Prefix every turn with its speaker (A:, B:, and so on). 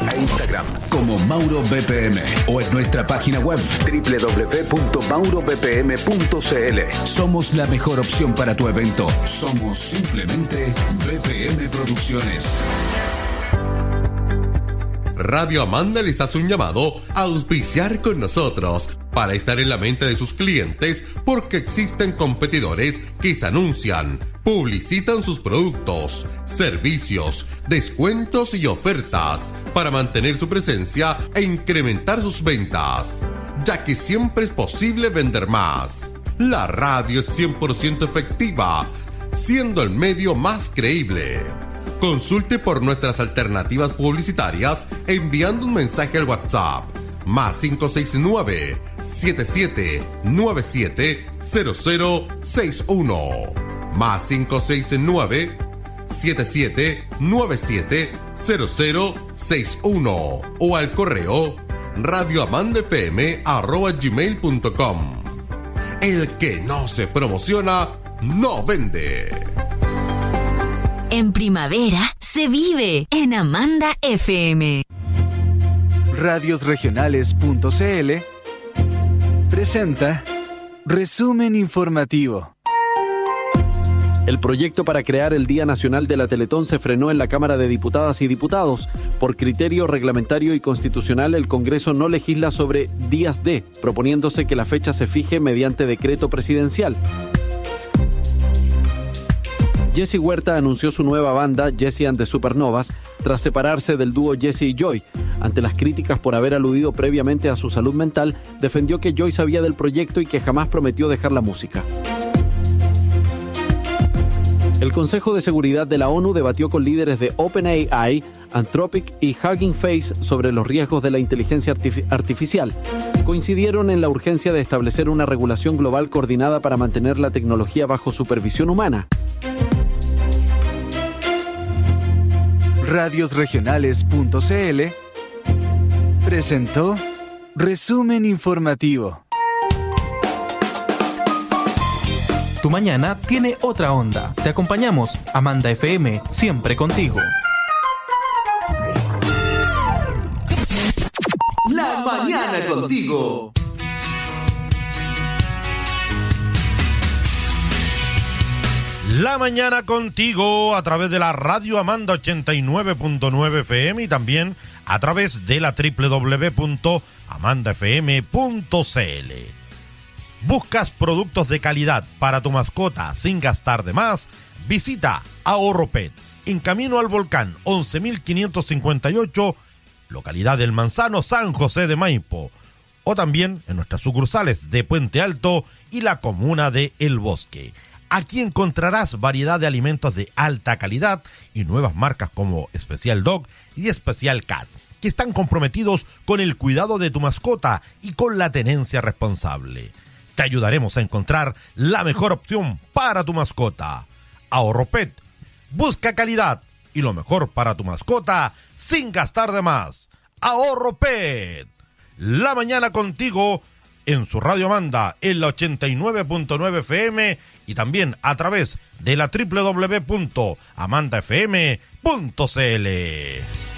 A: e Instagram como Mauro BPM o en nuestra página web www.maurobpm.cl. Somos la mejor opción para tu evento. Somos simplemente BPM Producciones.
B: Radio Amanda les hace un llamado a auspiciar con nosotros para estar en la mente de sus clientes, porque existen competidores que se anuncian, publicitan sus productos, servicios, descuentos y ofertas para mantener su presencia e incrementar sus ventas, ya que siempre es posible vender más. La radio es 100% efectiva, siendo el medio más creíble. Consulte por nuestras alternativas publicitarias enviando un mensaje al WhatsApp más 569-7797-0061 más 569-7797-0061 o al correo radioamandafm@gmail.com. El que no se promociona no vende.
C: En primavera se vive en Amanda FM.
D: Radiosregionales.cl presenta Resumen Informativo.
E: El proyecto para crear el Día Nacional de la Teletón se frenó en la Cámara de Diputadas y Diputados. Por criterio reglamentario y constitucional, el Congreso no legisla sobre días D, proponiéndose que la fecha se fije mediante decreto presidencial. Jessie Huerta anunció su nueva banda, Jessie and the Supernovas, tras separarse del dúo Jessie y Joy. Ante las críticas por haber aludido previamente a su salud mental, defendió que Joy sabía del proyecto y que jamás prometió dejar la música. El Consejo de Seguridad de la ONU debatió con líderes de OpenAI, Anthropic y Hugging Face sobre los riesgos de la inteligencia artificial. Coincidieron en la urgencia de establecer una regulación global coordinada para mantener la tecnología bajo supervisión humana.
D: Radiosregionales.cl presentó Resumen Informativo.
F: Tu mañana tiene otra onda. Te acompañamos, Amanda FM, siempre contigo.
G: La mañana contigo.
H: La mañana contigo a través de la Radio Amanda 89.9 FM y también a través de la www.amandafm.cl. ¿Buscas productos de calidad para tu mascota sin gastar de más? Visita Ahorro Pet, en camino al volcán 11.558, localidad del Manzano, San José de Maipo, o también en nuestras sucursales de Puente Alto y la comuna de El Bosque. Aquí encontrarás variedad de alimentos de alta calidad y nuevas marcas como Special Dog y Special Cat, que están comprometidos con el cuidado de tu mascota y con la tenencia responsable. Te ayudaremos a encontrar la mejor opción para tu mascota. Ahorro Pet, busca calidad y lo mejor para tu mascota sin gastar de más. Ahorro Pet, la mañana contigo en su Radio Amanda en la 89.9 FM y también a través de la www.amandafm.cl.